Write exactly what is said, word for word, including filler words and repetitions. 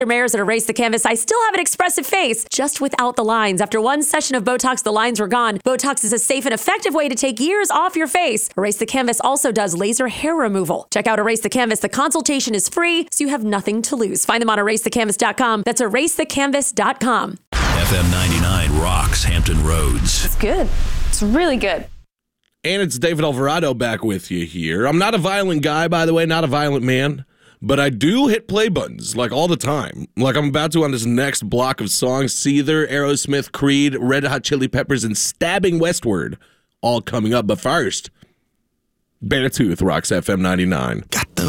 Mayors at Erase the Canvas, I still have an expressive face, just without the lines. After one session of Botox, the lines were gone. Botox is a safe and effective way to take years off your face. Erase the Canvas also does laser hair removal. Check out Erase the Canvas. The consultation is free, so you have nothing to lose. Find them on erase the canvas dot com. That's erase the canvas dot com. F M ninety-nine rocks Hampton Roads. It's good. It's really good. And it's David Alvarado back with you here. I'm not a violent guy, by the way, not a violent man. But I do hit play buttons, like, all the time. Like, I'm about to on this next block of songs. Seether, Aerosmith, Creed, Red Hot Chili Peppers, and Stabbing Westward. All coming up. But first, Beartooth rocks F M ninety-nine. Got the